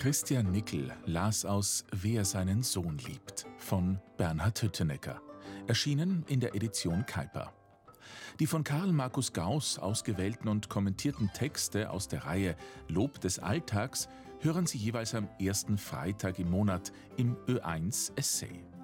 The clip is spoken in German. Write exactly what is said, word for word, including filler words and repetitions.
Christian Nickel las aus Wer seinen Sohn liebt von Bernhard Hüttenecker, erschienen in der Edition Kuyper. Die von Karl Markus Gauß ausgewählten und kommentierten Texte aus der Reihe Lob des Alltags hören Sie jeweils am ersten Freitag im Monat im Ö eins Essay.